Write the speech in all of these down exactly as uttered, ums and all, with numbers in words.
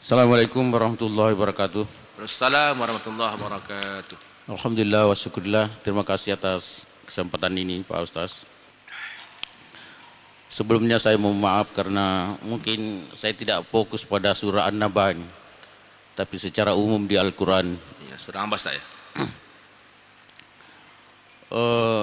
Assalamualaikum warahmatullahi wabarakatuh. Waalaikumsalam warahmatullahi wabarakatuh. Alhamdulillah wa syukurillah. Terima kasih atas kesempatan ini Pak Ustaz. Sebelumnya saya mohon maaf karena mungkin saya tidak fokus pada surah An-Naba ini, tapi secara umum di Al-Quran. Ya, surah Ambas saya. uh,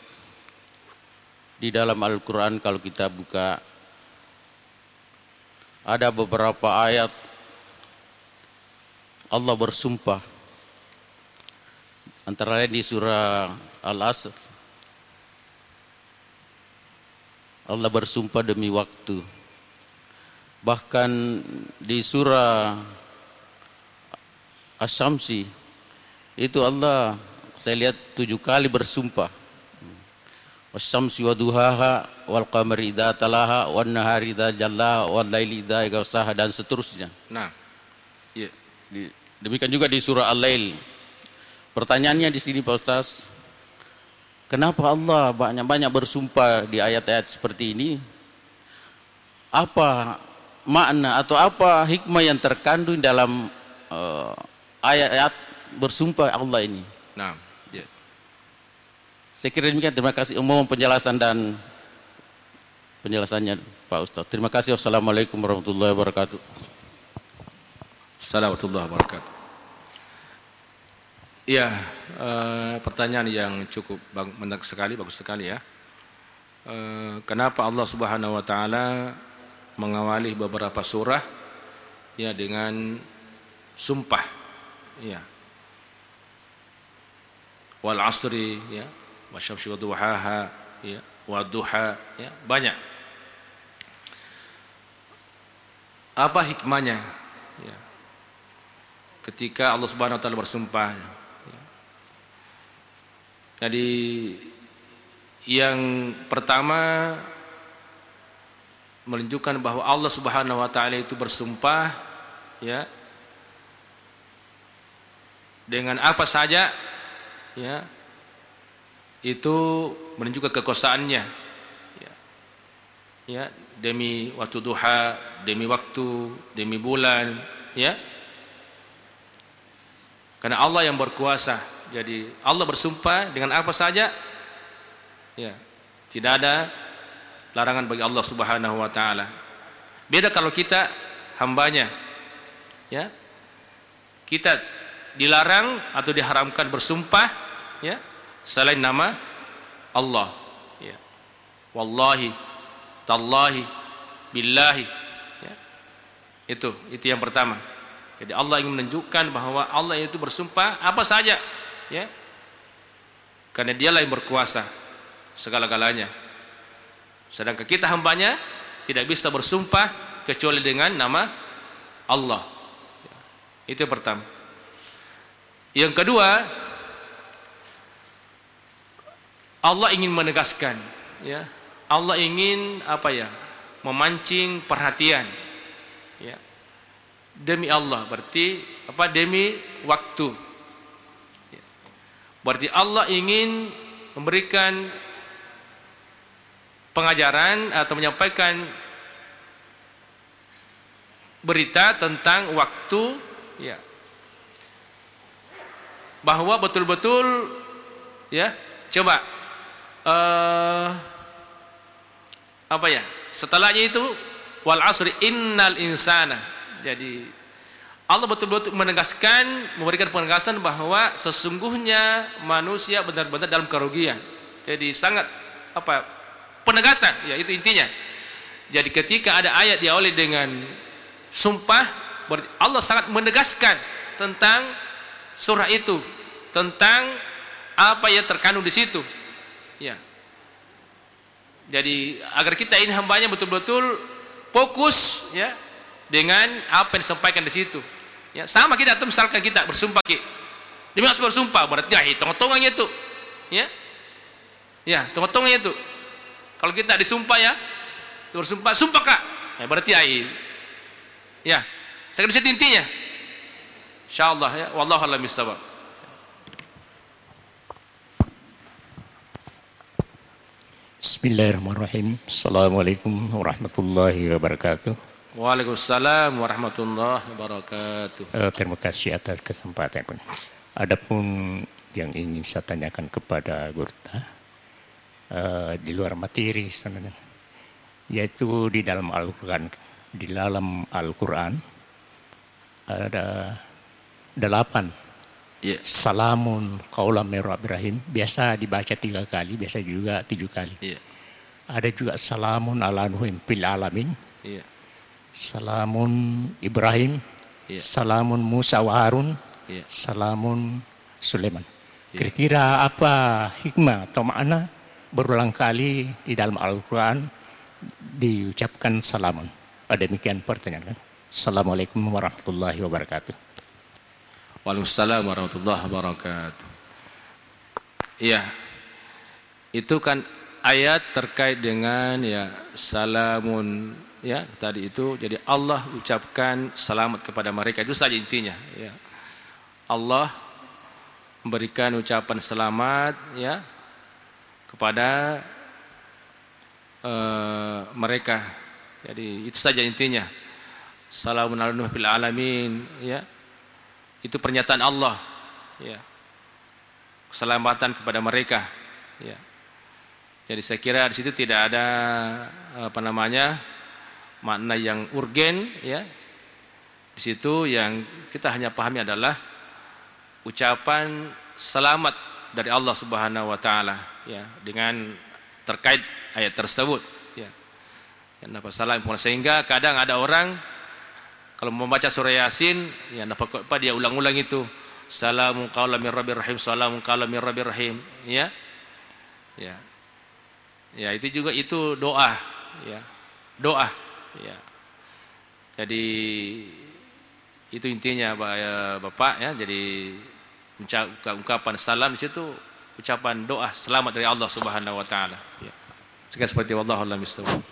di dalam Al-Quran kalau kita buka, ada beberapa ayat Allah bersumpah, antara lain di surah Al-Asr. Allah bersumpah demi waktu. Bahkan di surah Asy-Syamsi itu Allah, saya lihat tujuh kali bersumpah. Wasy-syamsi wa duhaha wal qamari idza talaha wan nahari idza jallaha wal laili idza yaghshaha dan seterusnya. Nah, ya. Di, Demikian juga di surah Al-Lail. Pertanyaannya di sini Pak Ustaz, kenapa Allah banyak-banyak bersumpah di ayat-ayat seperti ini? Apa makna atau apa hikmah yang terkandung dalam uh, ayat-ayat bersumpah Allah ini? Nah, ya. Saya kira demikian. Terima kasih umum penjelasan dan penjelasannya Pak Ustaz. Terima kasih. Wassalamualaikum warahmatullahi wabarakatuh. Assalamualaikum warahmatullahi wabarakatuh. Ya, eh, pertanyaan yang cukup menarik sekali, bagus sekali ya. Eh, kenapa Allah Subhanahu Wa Taala mengawali beberapa surah ya dengan sumpah, ya. Wal asri, ya, wasyamsi waduhaha, ya, waduha, ya, banyak. Apa hikmahnya? Ya. Ketika Allah Subhanahu Wa Taala bersumpah, ya. Jadi yang pertama menunjukkan bahwa Allah Subhanahu Wa Taala itu bersumpah, ya, dengan apa saja, ya, itu menunjukkan kekuasaannya, ya, ya, demi waktu duha, demi waktu, demi bulan, ya. Karena Allah yang berkuasa, jadi Allah bersumpah dengan apa saja, ya, tidak ada larangan bagi Allah Subhanahu Wa Taala. Beda kalau kita hambanya, ya, kita dilarang atau diharamkan bersumpah, ya, selain nama Allah, ya. Wallahi, tallahi, billahi, ya. Itu, itu yang pertama. Jadi Allah ingin menunjukkan bahwa Allah itu bersumpah apa saja, ya, karena Dialah yang berkuasa segala-galanya. Sedangkan kita hambanya tidak bisa bersumpah kecuali dengan nama Allah, ya. Itu yang pertama. Yang kedua, Allah ingin menegaskan, ya, Allah ingin apa ya, memancing perhatian, ya. Demi Allah berarti apa? Demi waktu, ya. Berarti Allah ingin memberikan pengajaran atau menyampaikan berita tentang waktu, ya, bahwa betul-betul, ya, coba uh, apa ya, setelahnya itu wal asri innal insana. Jadi Allah betul-betul menegaskan, memberikan penegasan bahwa sesungguhnya manusia benar-benar dalam kerugian. Jadi sangat apa, penegasan, ya, itu intinya. Jadi ketika ada ayat diawali dengan sumpah, berarti Allah sangat menegaskan tentang surah itu, tentang apa yang terkandung di situ, ya. Jadi agar kita ini hambanya betul-betul fokus, ya, dengan apa yang disampaikan di situ, ya. Sama kita tuh, misalkan kita bersumpah, ki, demi Allah bersumpah, berarti ya hitung-hitungannya itu, ya, ya, hitung-hitungannya itu. Kalau kita disumpah, ya, bersumpah, sumpah kak, ya, berarti ya, ya, saya di situ intinya. Insyaallah, ya, wallahu a'lam bishawab. Bismillahirrahmanirrahim. Assalamualaikum warahmatullahi wabarakatuh. Waalaikumsalam warahmatullahi wabarakatuh. Uh, terima kasih atas kesempatan. Adapun yang ingin saya tanyakan kepada Gurta uh, di luar materi sebenarnya, yaitu di dalam Al-Quran. Di dalam Al-Quran ada delapan Yeah. salamun qaulam min rabbir rahim, biasa dibaca tiga kali, biasa juga tujuh kali. Yeah. Ada juga salamun ala nuhin fil alamin, Yeah. salamun Ibrahim, Yeah. salamun Musa wa Harun, Yeah. salamun Sulaiman. Yeah. Kira-kira apa hikmah atau makna berulang kali di dalam Al-Quran diucapkan salamun? Ada demikian pertanyaan kan? Assalamualaikum warahmatullahi wabarakatuh. Waalaikumsalam warahmatullahi wabarakatuh. Iya. Itu kan ayat terkait dengan ya salamun ya tadi itu, jadi Allah ucapkan selamat kepada mereka, itu saja intinya ya. Allah memberikan ucapan selamat ya kepada uh, mereka. Jadi itu saja intinya. Salamun ala nuh fil alamin ya. Itu pernyataan Allah ya. Keselamatan kepada mereka ya. Jadi saya kira di situ tidak ada apa namanya makna yang urgen ya. Di situ yang kita hanya pahami adalah ucapan selamat dari Allah Subhanahu wa taala ya, dengan terkait ayat tersebut ya. Kenapa salam, sehingga kadang ada orang kalau membaca surah Yasin ya apa dia ulang-ulang itu salamun qaulam min rabbir rahim, salamun qaulam min rabbir rahim ya. Ya. Ya itu juga itu doa ya. Doa ya. Jadi itu intinya Bapak ya. Jadi ungkapan salam di situ ucapan doa selamat dari Allah Subhanahu wa taala ya. Sekian seperti wallahu a'lam bishawab.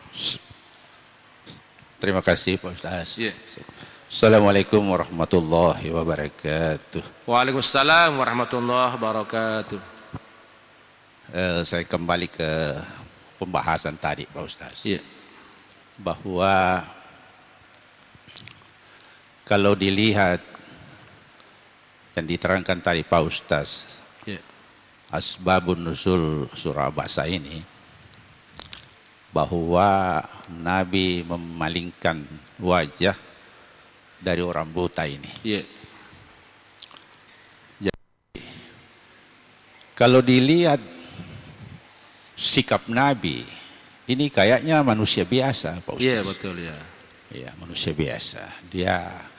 Terima kasih Pak Ustaz. Yeah. Assalamualaikum warahmatullahi wabarakatuh. Waalaikumsalam warahmatullahi wabarakatuh. Uh, saya kembali ke pembahasan tadi Pak Ustaz. Yeah. Bahwa kalau dilihat yang diterangkan tadi Pak Ustaz, yeah. asbabun nuzul surah Abasa ini, bahwa Nabi memalingkan wajah dari orang buta ini. Yeah. Jadi, kalau dilihat sikap Nabi, ini kayaknya manusia biasa, Pak Ustaz. Iya, yeah, betul ya. Iya, manusia biasa. Dia,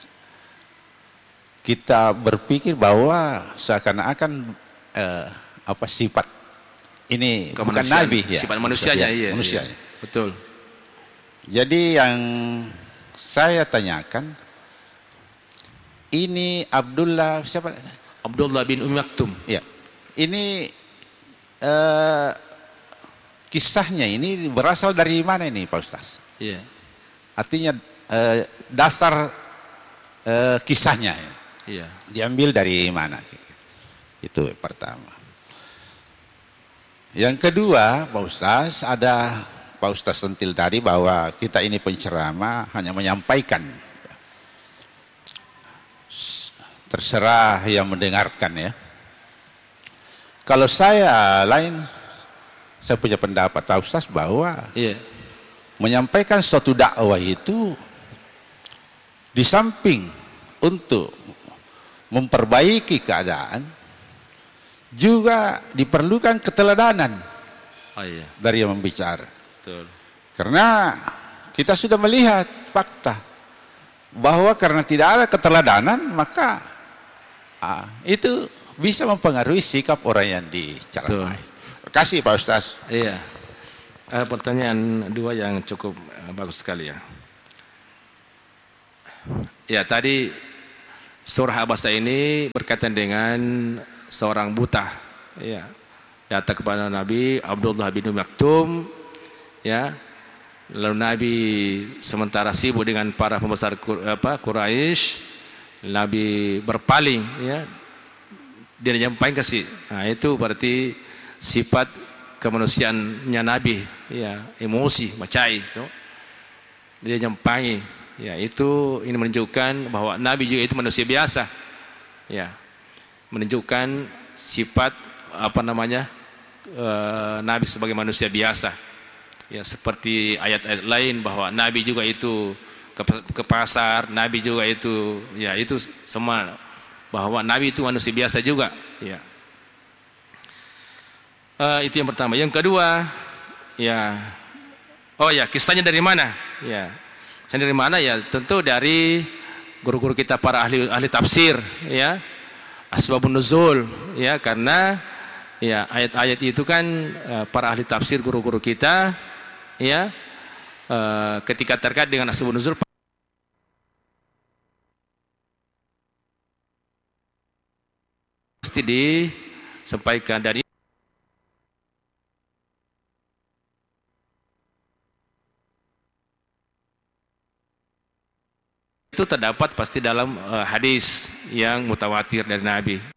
kita berpikir bahwa seakan-akan eh, apa sifat ini bukan Nabi ya, sifat manusianya, biasa, iya, manusianya. Iya. Betul. Jadi yang saya tanyakan, ini Abdullah siapa? Abdullah bin Ummi Maktum. Ya, ini eh, kisahnya ini berasal dari mana ini Pak Ustaz? Iya. Artinya eh, dasar eh, kisahnya ya. Iya. Diambil dari mana? Itu pertama. Yang kedua, Pak Ustaz, ada Pak Ustaz sentil tadi bahwa kita ini penceramah hanya menyampaikan. Terserah yang mendengarkan ya. Kalau saya lain, saya punya pendapat Pak Ustaz bahwa Iya. menyampaikan suatu dakwah itu di samping untuk memperbaiki keadaan, juga diperlukan keteladanan Oh iya. dari yang membicara. Betul. Karena kita sudah melihat fakta bahwa karena tidak ada keteladanan, maka ah, itu bisa mempengaruhi sikap orang yang diceramai. Terima kasih Pak Ustaz. Iya. Uh, pertanyaan dua yang cukup uh, bagus sekali ya. Ya tadi surah Abasa ini berkaitan dengan seorang buta. Ya. Datang kepada Nabi Abdullah bin Ummi Maktum. Ya. Lalu Nabi sementara sibuk dengan para pembesar apa Quraisy, Nabi berpaling ya. Dia menyampaikan kasih. Nah, itu berarti sifat kemanusiaannya Nabi ya, emosi, macai itu. dia nyempangi. Ya, itu ini menunjukkan bahwa Nabi juga itu manusia biasa. Ya, menunjukkan sifat apa namanya e, Nabi sebagai manusia biasa. Ya, seperti ayat-ayat lain bahwa Nabi juga itu ke, ke pasar, Nabi juga itu, ya itu semua bahwa Nabi itu manusia biasa juga. Ya, e, itu yang pertama. Yang kedua, ya, oh ya kisahnya dari mana? Ya. Dari mana ya? Tentu dari guru-guru kita para ahli ahli tafsir, ya. Asbabun nuzul, ya, karena ya ayat-ayat itu kan para ahli tafsir guru-guru kita, ya, ketika terkait dengan asbabun nuzul pasti disampaikan. Dan itu terdapat pasti dalam uh, hadis yang mutawatir dari Nabi.